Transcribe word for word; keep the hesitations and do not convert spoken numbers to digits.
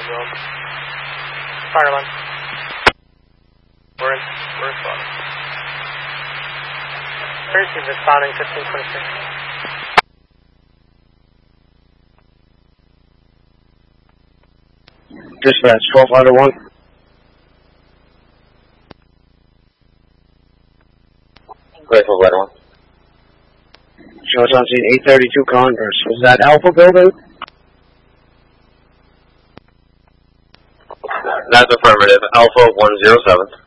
Fire line. We're in. We're responding. Tracy responding fifteen twenty-six. Dispatch, twelve Ladder one. Grateful, Ladder one. Show us on scene eight thirty-two Converse. Was that Alpha building? That's affirmative. Alpha one zero seven.